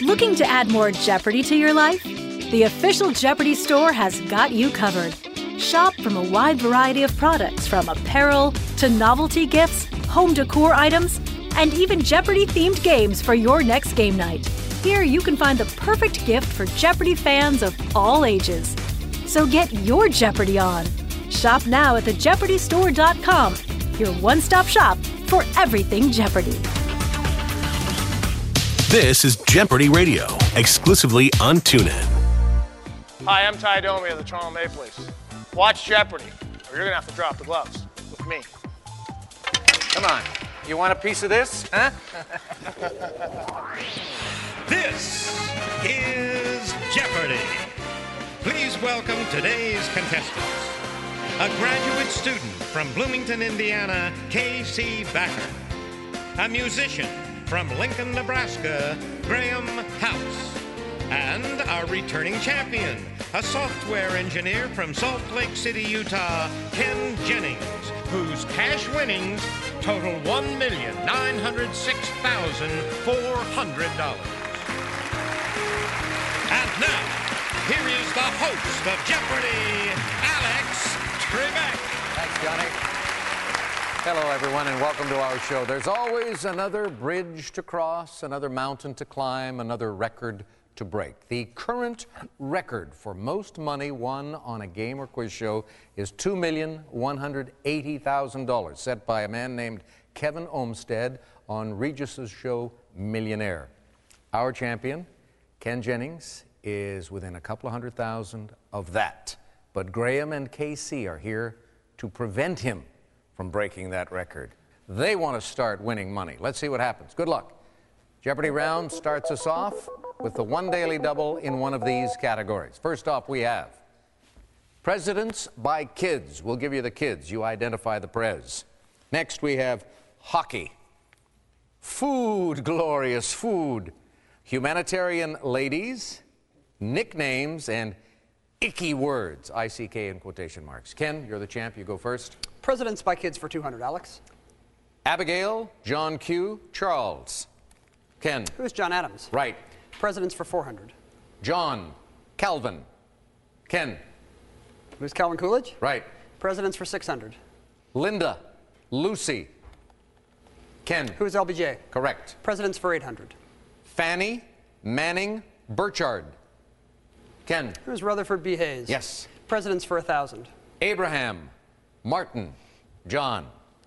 Looking to add more Jeopardy to your life? The official Jeopardy store has got you covered. Shop from a wide variety of products, from apparel to novelty gifts, home decor items, and even Jeopardy-themed games for your next game night. Here you can find the perfect gift for Jeopardy fans of all ages. So get your Jeopardy on. Shop now at thejeopardystore.com, your one-stop shop for everything Jeopardy. This is Jeopardy Radio, exclusively on TuneIn. Hi, I'm Ty Domi of the Toronto Maple Leafs. Watch Jeopardy, or you're going to have to drop the gloves with me. Come on. You want a piece of this, huh? This is Jeopardy! Please welcome today's contestants. A graduate student from Bloomington, Indiana, K.C. Backer. A musician from Lincoln, Nebraska, Graham House. And our returning champion, a software engineer from Salt Lake City, Utah, Ken Jennings, whose cash winnings total $1,906,400. And now, here is the host of Jeopardy, Alex Trebek. Thanks, Johnny. Hello, everyone, and welcome to our show. There's always another bridge to cross, another mountain to climb, another record to break. The current record for most money won on a game or quiz show is $2,180,000, set by a man named Kevin Olmsted on Regis's show Millionaire. Our champion, Ken Jennings, is within a couple of $100,000 of that. But Graham and KC are here to prevent him from breaking that record. They want to start winning money. Let's see what happens. Good luck. Jeopardy round starts us off with the one daily double in one of these categories. First off, we have Presidents by Kids. We'll give you the kids. You identify the prez. Next, we have hockey. Food, glorious food. Humanitarian ladies, nicknames, and icky words. I-C-K in quotation marks. Ken, you're the champ. You go first. Presidents by Kids for 200, Alex. Abigail, John Q, Charles. Ken. Who's John Adams? Right. Presidents for 400. John, Calvin. Ken. Who's Calvin Coolidge? Right. Presidents for 600. Linda, Lucy. Ken. Who's LBJ? Correct. Presidents for 800. Fanny, Manning, Burchard. Ken. Who's Rutherford B. Hayes? Yes. Presidents for 1,000. Abraham, Martin, John.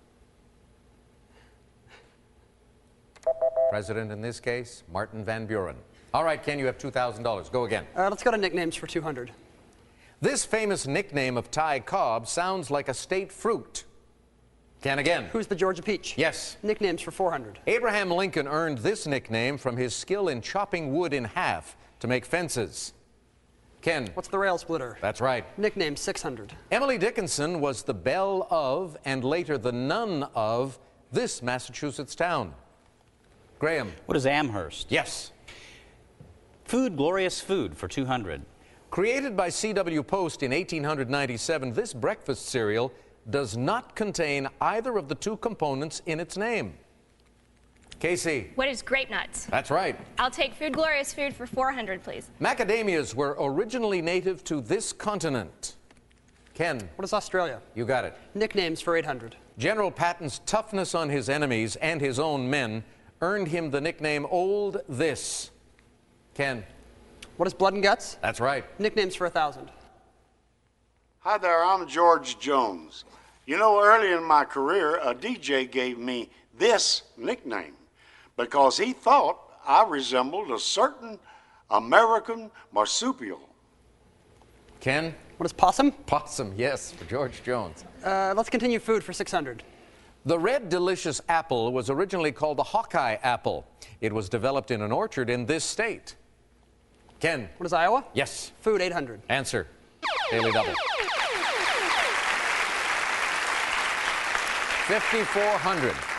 President in this case, Martin Van Buren. All right, Ken, you have $2,000. Go again. Let's go to nicknames for 200. This famous nickname of Ty Cobb sounds like a state fruit. Ken again. Who's the Georgia Peach? Yes. Nicknames for 400. Abraham Lincoln earned this nickname from his skill in chopping wood in half to make fences. Ken. What's the rail splitter? That's right. Nickname 600. Emily Dickinson was the belle of, and later the nun of, this Massachusetts town. Graham. What is Amherst? Yes. Food, glorious food for 200. Created by C.W. Post in 1897, this breakfast cereal does not contain either of the two components in its name. Casey. What is grape nuts? That's right. I'll take food, glorious food for 400, please. Macadamias were originally native to this continent. Ken. What is Australia? You got it. Nicknames for 800. General Patton's toughness on his enemies and his own men earned him the nickname Old This. Ken. What is blood and guts? That's right. Nicknames for 1,000. Hi there, I'm George Jones. You know, early in my career, a DJ gave me this nickname because he thought I resembled a certain American marsupial. Ken? What is possum? Possum, yes, for George Jones. Let's continue food for 600. The red delicious apple was originally called the Hawkeye apple. It was developed in an orchard in this state. Ken? What is Iowa? Yes. Food 800. Answer. Daily double. 5,400.